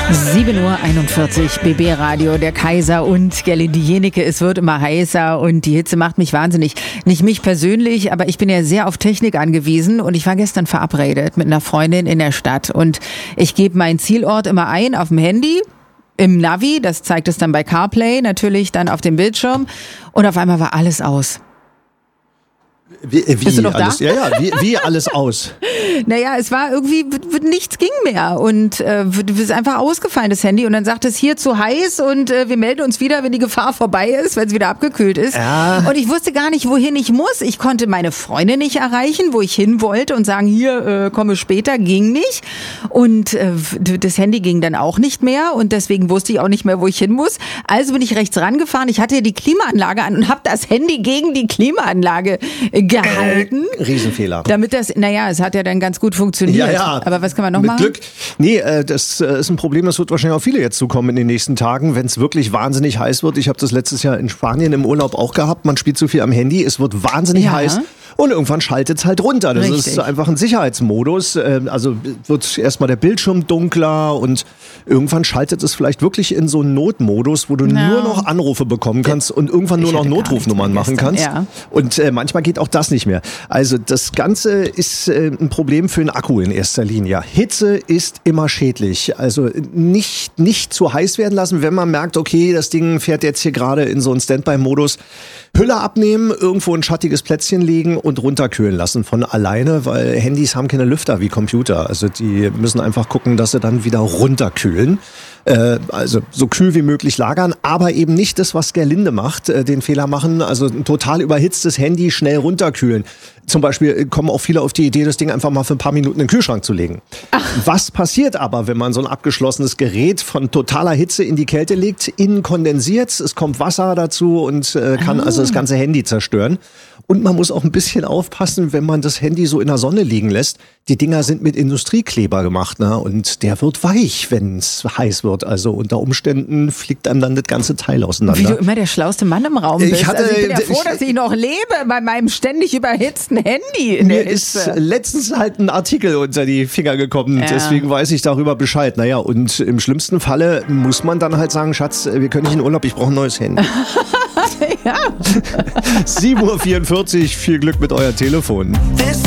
7:41 Uhr, BB Radio, der Kaiser und Gerli Diejenike. Es wird immer heißer und die Hitze macht mich wahnsinnig. Nicht mich persönlich, aber ich bin ja sehr auf Technik angewiesen und ich war gestern verabredet mit einer Freundin in der Stadt und ich gebe meinen Zielort immer ein auf dem Handy, im Navi, das zeigt es dann bei CarPlay, natürlich dann auf dem Bildschirm und auf einmal war alles aus. Wie Bist du noch alles? da? Ja, wie alles aus? Naja, es war irgendwie, nichts ging mehr und es ist einfach ausgefallen, das Handy. Und dann sagt es, hier zu heiß und wir melden uns wieder, wenn die Gefahr vorbei ist, wenn es wieder abgekühlt ist. Ja. Und ich wusste gar nicht, wohin ich muss. Ich konnte meine Freundin nicht erreichen, wo ich hin wollte und sagen, hier, komme später, ging nicht. Und das Handy ging dann auch nicht mehr und deswegen wusste ich auch nicht mehr, wo ich hin muss. Also bin ich rechts rangefahren. Ich hatte die Klimaanlage an und habe das Handy gegen die Klimaanlage gehalten. Riesenfehler. Damit das, naja, es hat ja dann ganz gut funktioniert. Ja. Aber was kann man noch mit machen? Glück. Nee, das ist ein Problem, das wird wahrscheinlich auch viele jetzt zukommen in den nächsten Tagen, wenn es wirklich wahnsinnig heiß wird. Ich habe das letztes Jahr in Spanien im Urlaub auch gehabt. Man spielt zu viel am Handy, es wird wahnsinnig heiß. Und irgendwann schaltet es halt runter. Das ist einfach ein Sicherheitsmodus. Also wird erstmal der Bildschirm dunkler und irgendwann schaltet es vielleicht wirklich in so einen Notmodus, wo du nur noch Anrufe bekommen kannst und irgendwann nur noch Notrufnummern machen kannst. Ja. Und manchmal geht auch das nicht mehr. Also das Ganze ist ein Problem für den Akku in erster Linie. Hitze ist immer schädlich. Also nicht zu heiß werden lassen, wenn man merkt, okay, das Ding fährt jetzt hier gerade in so einen Standby-Modus. Hülle abnehmen, irgendwo ein schattiges Plätzchen legen und runterkühlen lassen von alleine, weil Handys haben keine Lüfter wie Computer. Also die müssen einfach gucken, dass sie dann wieder runterkühlen. Also so kühl wie möglich lagern, aber eben nicht das, was Gerlinde macht, den Fehler machen, also ein total überhitztes Handy schnell runterkühlen. Zum Beispiel kommen auch viele auf die Idee, das Ding einfach mal für ein paar Minuten in den Kühlschrank zu legen. Ach. Was passiert aber, wenn man so ein abgeschlossenes Gerät von totaler Hitze in die Kälte legt? Innen kondensiert, es kommt Wasser dazu und kann also das ganze Handy zerstören. Und man muss auch ein bisschen aufpassen, wenn man das Handy so in der Sonne liegen lässt. Die Dinger sind mit Industriekleber gemacht, ne? Und der wird weich, wenn es heiß wird. Also unter Umständen fliegt einem dann das ganze Teil auseinander. Wie du immer der schlauste Mann im Raum bist. Ich bin ja froh, dass ich noch lebe bei meinem ständig überhitzten Handy. Mir ist letztens halt ein Artikel unter die Finger gekommen. Deswegen weiß ich darüber Bescheid. Naja, und im schlimmsten Falle muss man dann halt sagen, Schatz, wir können nicht in Urlaub, ich brauche ein neues Handy. Ja. 7:44 Uhr, viel Glück mit euer Telefon.